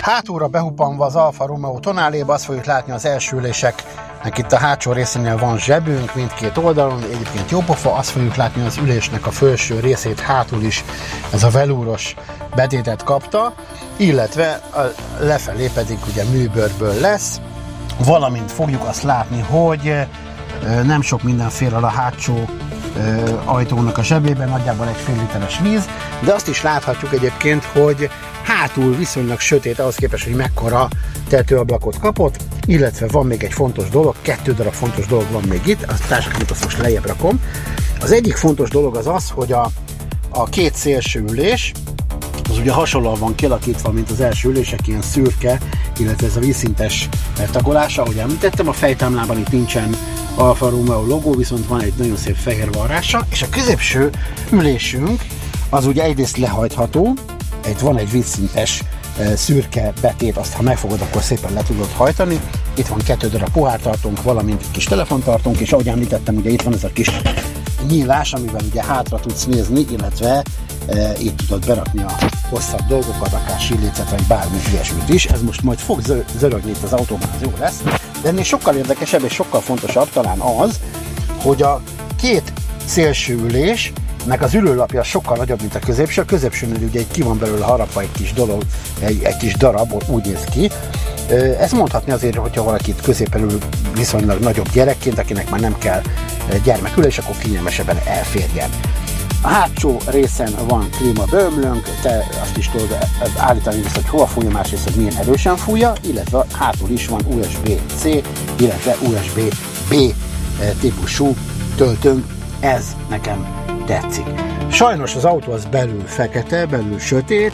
Hátulra behuppanva az Alfa Romeo Tonaléba azt fogjuk látni az első üléseknek itt a hátsó részénél van zsebünk mindkét oldalon, egyébként jópofa, azt fogjuk látni az ülésnek a felső részét hátul is ez a velúros betétet kapta, illetve lefelé pedig ugye műbőrből lesz, valamint fogjuk azt látni, hogy nem sok minden fér el a hátsó ajtónak a zsebében, nagyjából egy fél literes víz, de azt is láthatjuk egyébként, hogy hátul viszonylag sötét ahhoz képest, hogy mekkora tetőablakot kapott, illetve van még egy fontos dolog, 2 darab fontos dolog van még itt, a társakat azt most lejjebb rakom. Az egyik fontos dolog az, hogy a két szélső ülés, az ugye hasonlóan van kialakítva, mint az első ülések, ilyen szürke, illetve ez a vízszintes tagolása, ahogy említettem, a fejtámlában itt nincsen Alfa Romeo logó, viszont van egy nagyon szép fehér varrása, és a középső ülésünk az ugye egyrészt lehajtható, van egy vízszintes szürke betét, azt ha megfogod, akkor szépen le tudod hajtani. Itt van 2 darab pohártartónk, valamint egy kis telefontartónk, és ahogy említettem, ugye itt van ez a kis nyílás, amivel ugye hátra tudsz nézni, illetve itt tudod berakni a hosszabb dolgokat, akár sillécet, vagy bármi ilyesmit is. Ez most majd fog zörögni itt az autóban, az jó lesz. De ennél sokkal érdekesebb és sokkal fontosabb talán az, hogy a két szélső ülésnek az ülőlapja sokkal nagyobb, mint a középső. A középsőnél ugye ki van belőle harapva egy kis dolog, egy kis darab, úgy néz ki. Ezt mondhatni azért, hogyha valaki középen ül viszonylag nagyobb gyerekként, akinek már nem kell gyermekülés, akkor kényelmesebben elférjen. A hátsó részen van klímabeömlőnk, te azt is tudod állítani, hogy hova fújja, másrészt, hogy milyen erősen fújja, illetve hátul is van USB-C, illetve USB-B típusú töltőnk, ez nekem tetszik. Sajnos az autó az belül fekete, belül sötét,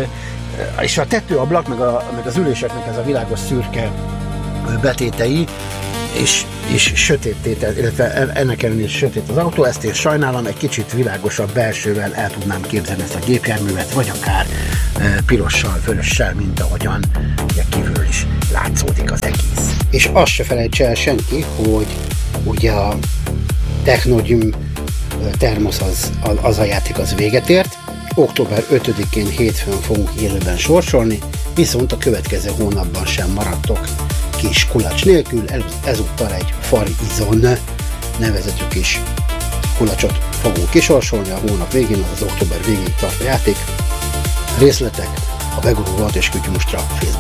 és a tetőablak, meg az üléseknek ez a világos szürke betétei, és sötét tétel, illetve ennek ellenére sötét az autó, ezt én sajnálom, egy kicsit világosabb belsővel el tudnám képzelni ezt a gépjárművet, vagy akár pirossal, vörössel, mint ahogyan ugye kívül is látszódik az egész. És azt se felejts el senki, hogy ugye a Technodium Thermos az a játék az véget ért, október 5-én hétfőn fogunk élőben sorsolni, viszont a következő hónapban sem maradtok kis kulacs nélkül, ezúttal egy Farizon nevezetű kis kulacsot fogunk kisorsolni a hónap végén, az október végéig tart a játék. Részletek a Beguró Volt és Kütyű Mustra Facebook